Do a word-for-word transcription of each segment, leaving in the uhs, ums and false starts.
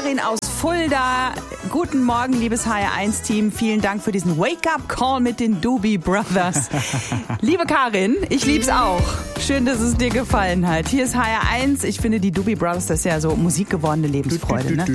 Karin aus Fulda. Guten Morgen, liebes H R eins Team. Vielen Dank für diesen Wake-up-Call mit den Doobie Brothers. Liebe Karin, ich lieb's auch. Schön, dass es dir gefallen hat. Hier ist H R eins. Ich finde, die Doobie Brothers, das ist ja so musikgewordene Lebensfreude. Ne?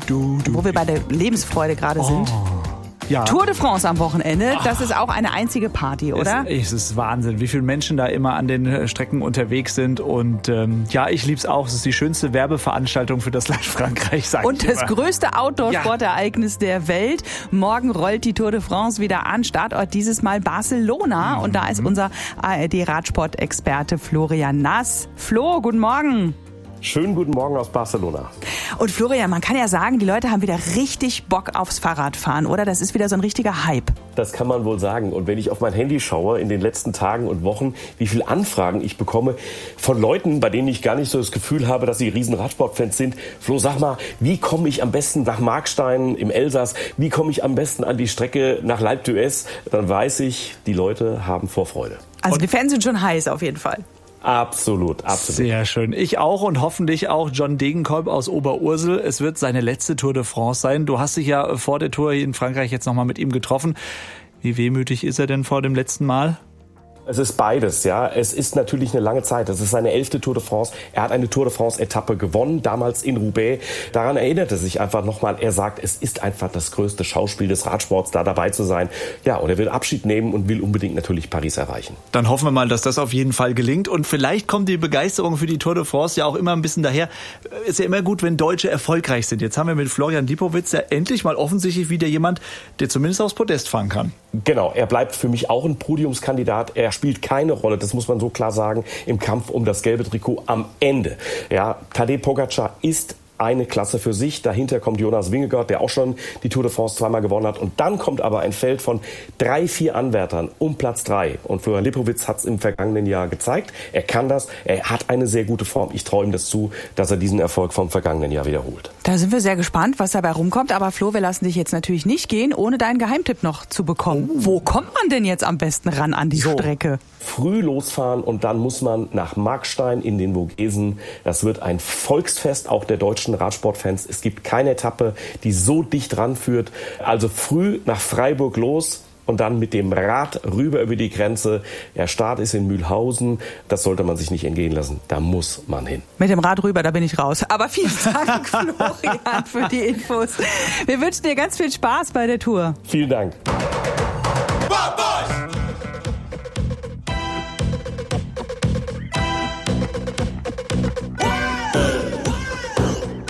Wo wir bei der Lebensfreude gerade sind. Oh. Ja. Tour de France am Wochenende, das ist auch eine einzige Party, oder? Es, es ist Wahnsinn, wie viele Menschen da immer an den Strecken unterwegs sind. Und ähm, ja, ich lieb's auch. Es ist die schönste Werbeveranstaltung für das Land Frankreich, sag Und ich das immer. größte Outdoor-Sportereignis ja. der Welt. Morgen rollt die Tour de France wieder an. Startort dieses Mal Barcelona. Mhm. Und da ist unser A R D-Radsport-Experte Florian Nass. Flo, guten Morgen. Schönen guten Morgen aus Barcelona. Und Florian, man kann ja sagen, die Leute haben wieder richtig Bock aufs Fahrradfahren, oder? Das ist wieder so ein richtiger Hype. Das kann man wohl sagen. Und wenn ich auf mein Handy schaue in den letzten Tagen und Wochen, wie viele Anfragen ich bekomme von Leuten, bei denen ich gar nicht so das Gefühl habe, dass sie riesen Radsportfans sind. Flo, sag mal, wie komme ich am besten nach Markstein im Elsass? Wie komme ich am besten an die Strecke nach L'Alpe d'Huez? Dann weiß ich, die Leute haben Vorfreude. Also und die Fans sind schon heiß auf jeden Fall. Absolut, absolut. Sehr schön. Ich auch und hoffentlich auch John Degenkolb aus Oberursel. Es wird seine letzte Tour de France sein. Du hast dich ja vor der Tour hier in Frankreich jetzt nochmal mit ihm getroffen. Wie wehmütig ist er denn vor dem letzten Mal? Es ist beides, ja. Es ist natürlich eine lange Zeit. Das ist seine elfte Tour de France. Er hat eine Tour de France-Etappe gewonnen, damals in Roubaix. Daran erinnert er sich einfach nochmal. Er sagt, es ist einfach das größte Schauspiel des Radsports, da dabei zu sein. Ja, und er will Abschied nehmen und will unbedingt natürlich Paris erreichen. Dann hoffen wir mal, dass das auf jeden Fall gelingt. Und vielleicht kommt die Begeisterung für die Tour de France ja auch immer ein bisschen daher. Ist ja immer gut, wenn Deutsche erfolgreich sind. Jetzt haben wir mit Florian Lipowitz ja endlich mal offensichtlich wieder jemand, der zumindest aufs Podest fahren kann. Genau, er bleibt für mich auch ein Podiumskandidat. Er spielt keine Rolle, das muss man so klar sagen, im Kampf um das gelbe Trikot am Ende. Ja, Tadej Pogačar ist eine Klasse für sich. Dahinter kommt Jonas Vingegaard, der auch schon die Tour de France zweimal gewonnen hat. Und dann kommt aber ein Feld von drei, vier Anwärtern um Platz drei. Und Florian Lipowitz hat es im vergangenen Jahr gezeigt. Er kann das. Er hat eine sehr gute Form. Ich traue ihm das zu, dass er diesen Erfolg vom vergangenen Jahr wiederholt. Da sind wir sehr gespannt, was dabei rumkommt. Aber Flo, wir lassen dich jetzt natürlich nicht gehen, ohne deinen Geheimtipp noch zu bekommen. Oh. Wo kommt man denn jetzt am besten ran an die so. Strecke? Früh losfahren und dann muss man nach Markstein in den Vogesen. Das wird ein Volksfest auch der deutschen Radsportfans. Es gibt keine Etappe, die so dicht ranführt. Also früh nach Freiburg los und dann mit dem Rad rüber über die Grenze. Der Start ist in Mühlhausen. Das sollte man sich nicht entgehen lassen. Da muss man hin. Mit dem Rad rüber, da bin ich raus. Aber vielen Dank, Florian, für die Infos. Wir wünschen dir ganz viel Spaß bei der Tour. Vielen Dank.